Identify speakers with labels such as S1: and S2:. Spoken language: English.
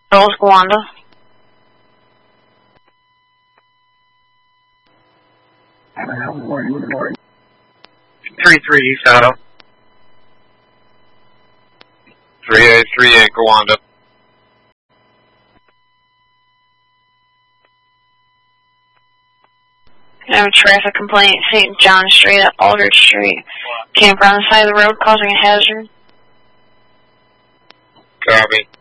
S1: Charles Gwanda.
S2: 3-3 East Auto.
S3: 3838 Gowanda.
S1: I have a traffic complaint, St. John Street at Aldrich Street. Camper on the side of the road causing a hazard.
S3: Copy.